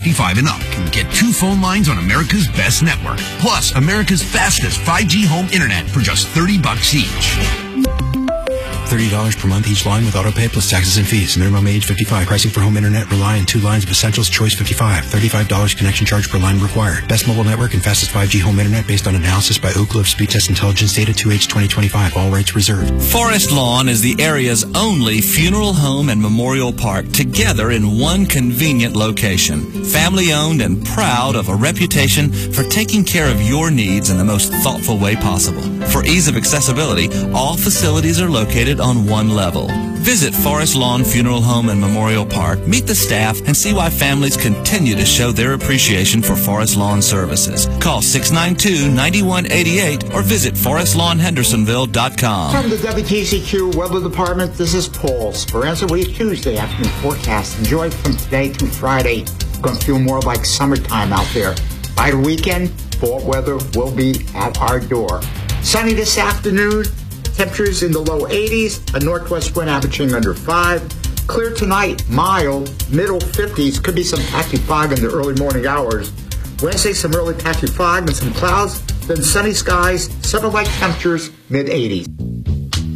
55 and up can get 2 phone lines on America's best network, plus America's fastest 5G home internet for just $30 each. $30 per month each line with autopay plus taxes and fees. Minimum age 55. Pricing for home internet rely on 2 lines of Essentials Choice 55. $35 connection charge per line required. Best mobile network and fastest 5G home internet based on analysis by Ookla of Speed Test Intelligence data 2H 2025. All rights reserved. Forest Lawn is the area's only funeral home and memorial park together in one convenient location. Family owned and proud of a reputation for taking care of your needs in the most thoughtful way possible. For ease of accessibility, all facilities are located on one level. Visit Forest Lawn Funeral Home and Memorial Park, meet the staff, and see why families continue to show their appreciation for Forest Lawn services. Call 692-9188 or visit forestlawnhendersonville.com. From the WTCQ Weather Department, this is Paul's for Answer Week Tuesday afternoon forecast. Enjoy from today to Friday. It's going to feel more like summertime out there. By the weekend, fall weather will be at our door. Sunny this afternoon. Temperatures in the low 80s, a northwest wind averaging under 5. Clear tonight, mild, middle 50s. Could be some patchy fog in the early morning hours. Wednesday, some early patchy fog and some clouds. Then sunny skies, summer-like temperatures, mid 80s.